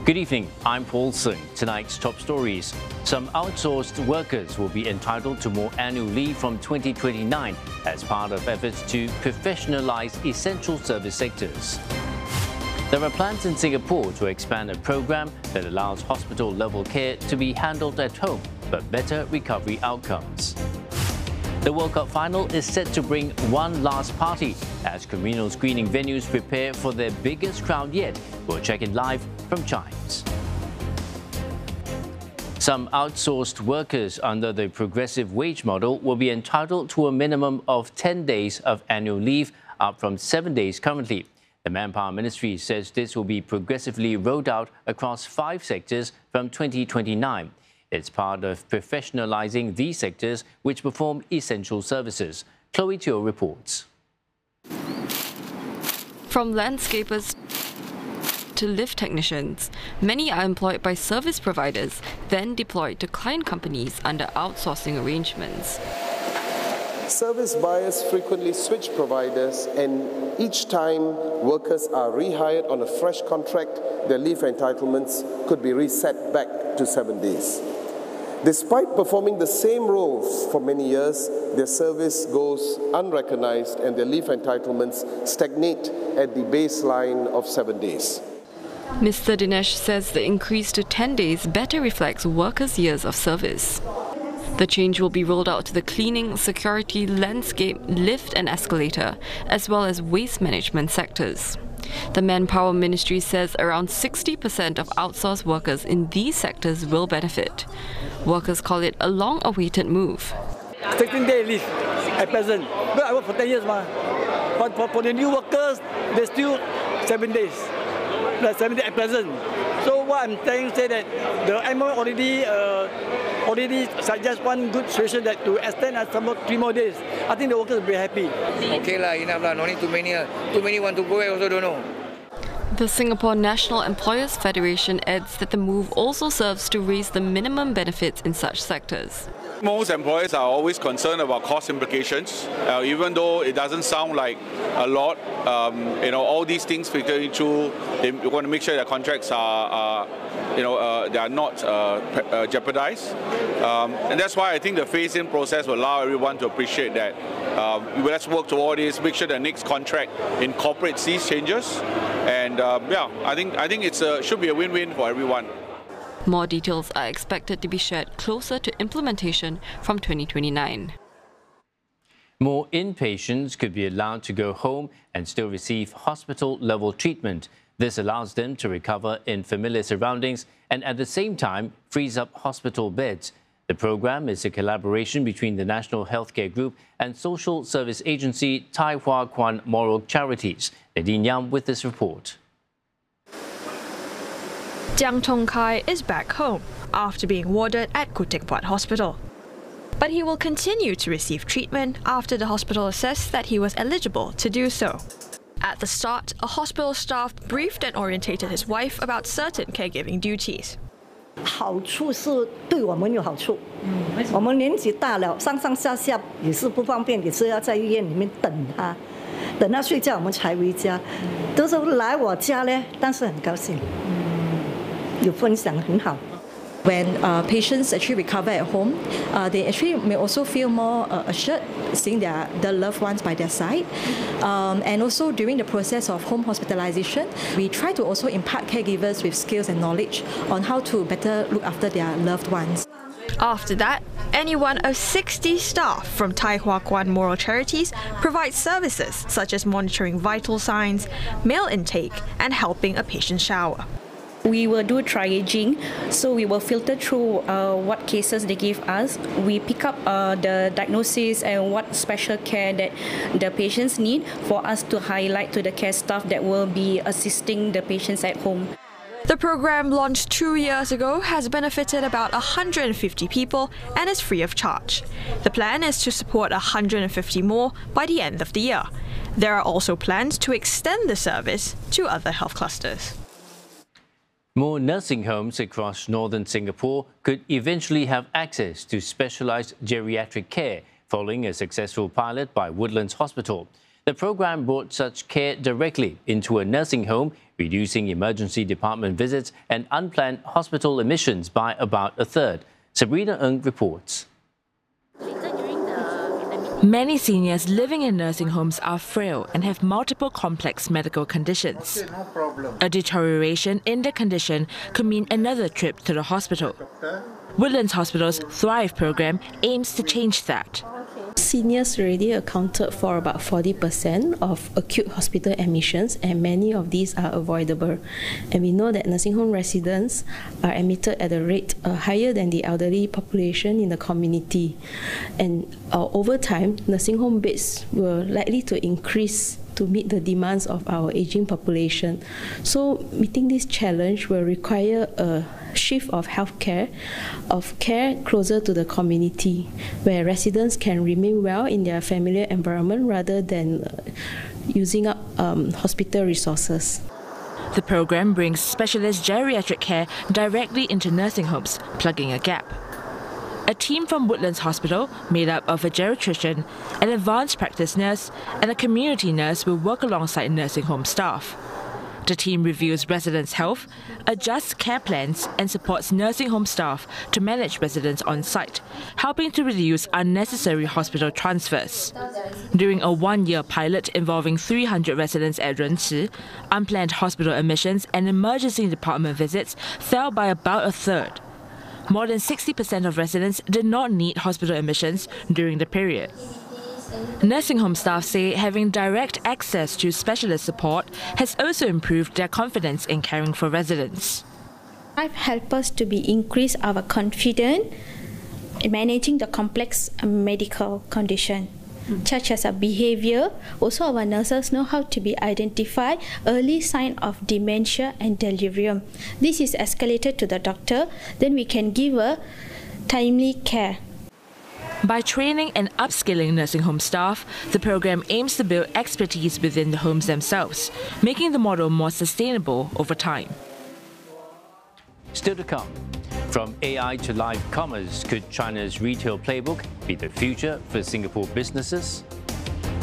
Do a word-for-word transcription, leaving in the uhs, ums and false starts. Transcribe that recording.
Good evening, I'm Paul Sung. Tonight's top stories. Some outsourced workers will be entitled to more annual leave from twenty twenty-nine as part of efforts to professionalize essential service sectors. There are plans in Singapore to expand a program that allows hospital-level care to be handled at home for better recovery outcomes. The World Cup final is set to bring one last party as communal screening venues prepare for their biggest crowd yet. We'll check in live from Chimes. Some outsourced workers under the progressive wage model will be entitled to a minimum of ten days of annual leave, up from seven days currently. The Manpower Ministry says this will be progressively rolled out across five sectors from twenty twenty-nine. It's part of professionalizing these sectors which perform essential services. Chloe Teo reports. From landscapers to lift technicians, many are employed by service providers, then deployed to client companies under outsourcing arrangements. Service buyers frequently switch providers, and each time workers are rehired on a fresh contract, their leave entitlements could be reset back to seven days. Despite performing the same roles for many years, their service goes unrecognized and their leave entitlements stagnate at the baseline of seven days. Mister Dinesh says the increase to ten days better reflects workers' years of service. The change will be rolled out to the cleaning, security, landscape, lift and escalator, as well as waste management sectors. The Manpower Ministry says around sixty percent of outsourced workers in these sectors will benefit. Workers call it a long-awaited move. sixteen day leave at present. But I work for ten years, ma. But for, for the new workers, there's still seven days. That's seven days at present. So what I'm saying is that the M O already uh, already suggest one good solution that to extend us some more, three more days. I think the workers will be happy. Okay lah, enough lah. No need too many. Uh. Too many want to go. I also don't know. The Singapore National Employers Federation adds that the move also serves to raise the minimum benefits in such sectors. Most employers are always concerned about cost implications, uh, even though it doesn't sound like a lot. Um, you know, all these things filtering through. They want to make sure their contracts are, are you know, uh, they are not uh, uh, jeopardized, um, and that's why I think the phase-in process will allow everyone to appreciate that. Um, let's work toward this. Make sure the next contract incorporates these changes, and uh, yeah, I think I think it's a, should be a win-win for everyone. More details are expected to be shared closer to implementation from twenty twenty-nine. More inpatients could be allowed to go home and still receive hospital-level treatment. This allows them to recover in familiar surroundings and at the same time frees up hospital beds. The program is a collaboration between the National Healthcare Group and social service agency Tai Hwa Kwan Moral Charities. Nadine Yam with this report. Jiang Tongkai is back home after being warded at Khoo Teck Puat Hospital. But he will continue to receive treatment after the hospital assessed that he was eligible to do so. At the start, a hospital staff briefed and orientated his wife about certain caregiving duties. 好处是对我们有好处，我们年纪大了，上上下下也是不方便，也是要在医院里面等他，等他睡觉我们才回家。都是来我家呢，但是很高兴，有分享很好。 When uh, patients actually recover at home, uh, they actually may also feel more uh, assured seeing their, their loved ones by their side. Um, and also during the process of home hospitalization, we try to also impart caregivers with skills and knowledge on how to better look after their loved ones. After that, any one of sixty staff from Tai Hwa Kwan Moral Charities provide services such as monitoring vital signs, meal intake, and helping a patient shower. We will do triaging, so we will filter through uh, what cases they give us. We pick up uh, the diagnosis and what special care that the patients need for us to highlight to the care staff that will be assisting the patients at home. The program, launched two years ago, has benefited about one hundred fifty people and is free of charge. The plan is to support one hundred fifty more by the end of the year. There are also plans to extend the service to other health clusters. More nursing homes across northern Singapore could eventually have access to specialized geriatric care following a successful pilot by Woodlands Hospital. The program brought such care directly into a nursing home, reducing emergency department visits and unplanned hospital admissions by about a third. Sabrina Ng reports. Many seniors living in nursing homes are frail and have multiple complex medical conditions. A deterioration in their condition could mean another trip to the hospital. Woodlands Hospital's Thrive program aims to change that. Seniors already accounted for about forty percent of acute hospital admissions, and many of these are avoidable. And we know that nursing home residents are admitted at a rate uh, higher than the elderly population in the community. And uh, over time, nursing home beds were likely to increase to meet the demands of our aging population. So meeting this challenge will require a shift of healthcare, of care closer to the community, where residents can remain well in their familiar environment rather than uh, using up um, hospital resources. The program brings specialist geriatric care directly into nursing homes, plugging a gap. A team from Woodlands Hospital, made up of a geriatrician, an advanced practice nurse, and a community nurse, will work alongside nursing home staff. The team reviews residents' health, adjusts care plans, and supports nursing home staff to manage residents on site, helping to reduce unnecessary hospital transfers. During a one-year pilot involving three hundred residents at Renci, unplanned hospital admissions and emergency department visits fell by about a third. More than sixty percent of residents did not need hospital admissions during the period. Nursing home staff say having direct access to specialist support has also improved their confidence in caring for residents. It helped us to be increase our confidence in managing the complex medical condition, such as a behavior. Also, our nurses know how to be identify early sign of dementia and delirium. This is escalated to the doctor, then we can give a timely care. By training and upskilling nursing home staff, the program aims to build expertise within the homes themselves, making the model more sustainable over time. Still to come, from A I to live commerce, could China's retail playbook be the future for Singapore businesses?